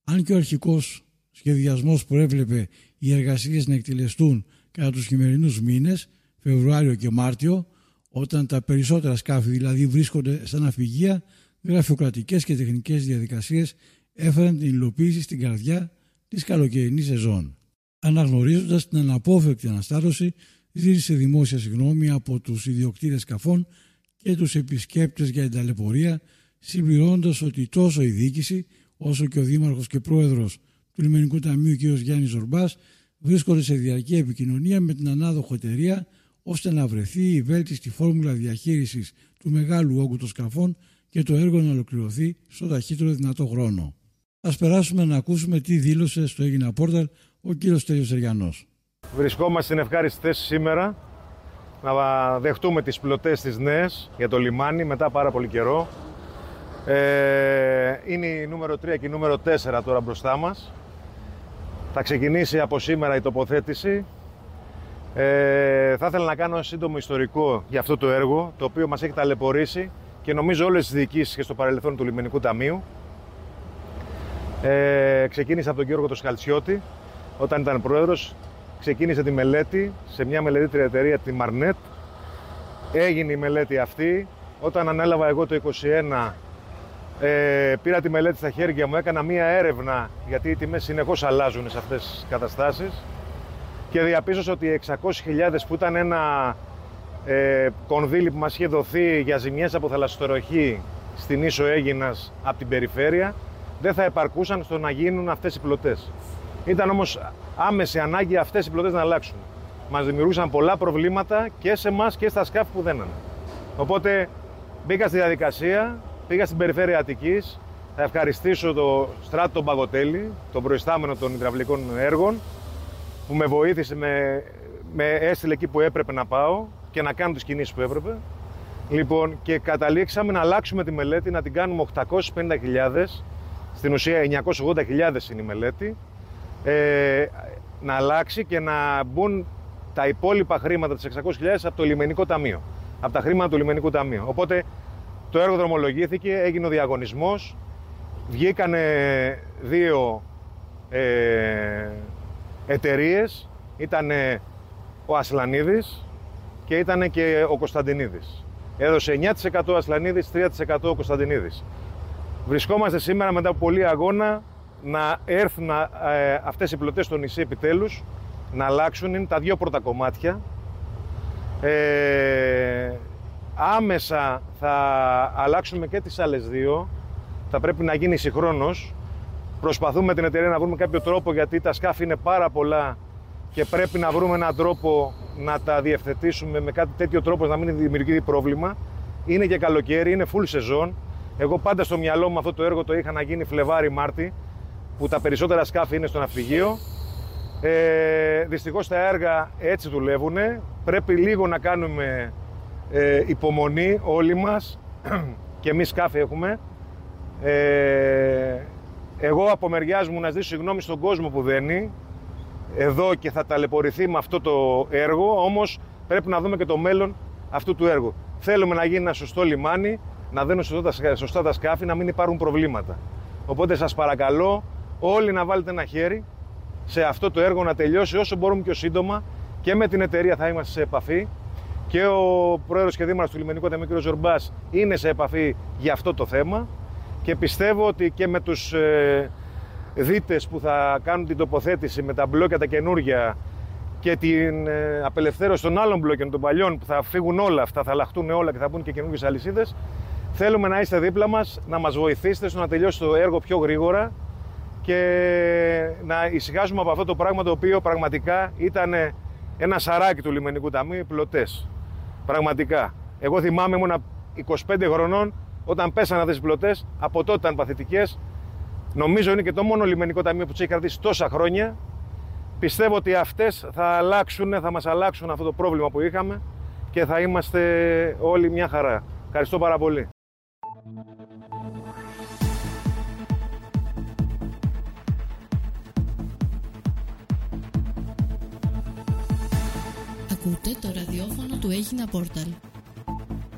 Αν και ο αρχικός σχεδιασμός προέβλεπε οι εργασίες να εκτελεστούν κατά τους χειμερινούς μήνες, Φεβρουάριο και Μάρτιο, όταν τα περισσότερα σκάφη δηλαδή βρίσκονται στα ναυπηγεία, γραφειοκρατικές και τεχνικές διαδικασίες έφεραν την υλοποίηση στην καρδιά της καλοκαιρινής σεζόν. Αναγνωρίζοντας την αναπόφευκτη αναστάτωση, ζήτησε δημόσια συγγνώμη από τους ιδιοκτήτες σκαφών και τους επισκέπτες για την ταλαιπωρία, συμπληρώνοντας ότι τόσο η διοίκηση όσο και ο δήμαρχος και πρόεδρος του Λιμενικού Ταμείου κ. Γιάννης Ζορμπάς βρίσκονται σε διαρκή επικοινωνία με την ανάδοχο εταιρεία ώστε να βρεθεί η βέλτιστη φόρμουλα διαχείρισης του μεγάλου όγκου των σκαφών και το έργο να ολοκληρωθεί στο ταχύτερο δυνατό χρόνο. Ας περάσουμε να ακούσουμε τι δήλωσε στο Aegina Portal ο κύριος Στέλιος Σεριανός. Βρισκόμαστε στην ευχάριστη θέση σήμερα να δεχτούμε τις πλωτές τις νέες για το λιμάνι μετά πάρα πολύ καιρό. Είναι η νούμερο 3 και η νούμερο 4 τώρα μπροστά μας. Θα ξεκινήσει από σήμερα η τοποθέτηση. Θα ήθελα να κάνω ένα σύντομο ιστορικό για αυτό το έργο, το οποίο μας έχει ταλαιπωρήσει και νομίζω όλες τις διοικήσεις και στο παρελθόν του Λιμενικού Ταμείου. Ξεκίνησε από τον Γιώργο το Σχαλτσιώτη, όταν ήταν πρόεδρος. Ξεκίνησε τη μελέτη σε μια μελετήτρια εταιρεία, τη Μαρνέτ. Έγινε η μελέτη αυτή. Όταν ανέλαβα εγώ το 2021, πήρα τη μελέτη στα χέρια μου, έκανα μία έρευνα, γιατί οι τιμές συνεχώς αλλάζουν σε αυτές τις καταστάσεις, και διαπίστωσα ότι οι 600.000 που ήταν ένα κονδύλι που μας είχε δοθεί για ζημιές από θαλασσοτροχή στην Ίσο Αίγινας από την περιφέρεια, δεν θα επαρκούσαν στο να γίνουν αυτές οι πλωτές. Ήταν όμως άμεση ανάγκη αυτές οι πλωτές να αλλάξουν. Μας δημιουργούσαν πολλά προβλήματα και σε εμάς και στα σκάφη που δένανε. Οπότε μπήκα στη διαδικασία, πήγα στην περιφέρεια Αττικής. Θα ευχαριστήσω το Στράτο τον Παγωτέλη, τον προϊστάμενο των υδραυλικών έργων, που με βοήθησε, με έστειλε εκεί που έπρεπε να πάω και να κάνω τις κινήσεις που έπρεπε. Λοιπόν, και καταλήξαμε να αλλάξουμε τη μελέτη, να την κάνουμε 850.000, στην ουσία 980.000 είναι η μελέτη, να αλλάξει και να μπουν τα υπόλοιπα χρήματα, τις 600.000, από το Λιμενικό Ταμείο, από τα χρήματα του Λιμενικού Ταμείου. Οπότε το έργο δρομολογήθηκε, έγινε ο διαγωνισμός, βγήκανε δύο εταιρείες, ήταν ο Ασλανίδης και ήταν και ο Κωνσταντινίδης. Έδωσε 9% ο Ασλανίδης, 3% ο Κωνσταντινίδης. Βρισκόμαστε σήμερα μετά από πολλή αγώνα να έρθουν αυτές οι πλωτές στο νησί επιτέλους, να αλλάξουν. Είναι τα δύο πρώτα κομμάτια. Άμεσα θα αλλάξουμε και τις άλλες δύο. Θα πρέπει να γίνει συγχρόνως. Προσπαθούμε με την εταιρεία να βρούμε κάποιο τρόπο, γιατί τα σκάφη είναι πάρα πολλά και πρέπει να βρούμε έναν τρόπο να τα διευθετήσουμε με κάτι τέτοιο τρόπο να μην δημιουργεί πρόβλημα. Είναι και καλοκαίρι, είναι full σεζόν. Εγώ πάντα στο μυαλό μου αυτό το έργο το είχα να γίνει Φλεβάρι-Μάρτι, που τα περισσότερα σκάφη είναι στο ναυπηγείο. Δυστυχώς τα έργα έτσι δουλεύουν. Πρέπει λίγο να κάνουμε υπομονή όλοι μας, και εμείς σκάφη έχουμε. Εγώ από μεριάς μου να ζητήσω συγγνώμη στον κόσμο που δένει εδώ και θα ταλαιπωρηθεί με αυτό το έργο, όμως πρέπει να δούμε και το μέλλον αυτού του έργου. Θέλουμε να γίνει ένα σωστό λιμάνι, να δένουν σωστά τα σκάφη, να μην υπάρχουν προβλήματα. Οπότε σας παρακαλώ όλοι να βάλετε ένα χέρι σε αυτό το έργο να τελειώσει όσο μπορούμε πιο σύντομα, και με την εταιρεία θα είμαστε σε επαφή, και ο πρόεδρος και δήμαρχος του Λιμενικού Ταμείου κ. Ζορμπάς είναι σε επαφή για αυτό το θέμα, και πιστεύω ότι και με τους δίτες που θα κάνουν την τοποθέτηση με τα μπλόκια τα καινούργια και την απελευθέρωση των άλλων μπλόκιων των παλιών, που θα φύγουν όλα αυτά, θα αλλάχτούν όλα και θα μπουν και καινούργιες αλυσίδες, θέλουμε να είστε δίπλα μας, να μας βοηθήσετε στο να τελειώσει το έργο πιο γρήγορα και να ησυχάσουμε από αυτό το πράγμα, το οποίο πραγματικά ήταν ένα σαράκι του Λιμενικού Ταμείου, οι πλωτές. Πραγματικά. Εγώ θυμάμαι, ήμουνα 25 χρονών όταν πέσανε αυτές τις πλωτές, από τότε ήταν παθητικές. Νομίζω είναι και το μόνο Λιμενικό Ταμείο που τους έχει κρατήσει τόσα χρόνια. Πιστεύω ότι αυτές θα αλλάξουν, θα μας αλλάξουν αυτό το πρόβλημα που είχαμε και θα είμαστε όλοι μια χαρά. Ευχαριστώ πάρα πολύ. Ακούτε το ραδιόφωνο του Aegina Portal.